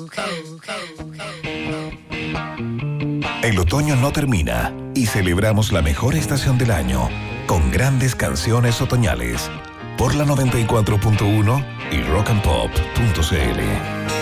El otoño no termina y celebramos la mejor estación del año con grandes canciones otoñales por la 94.1 y rockandpop.cl.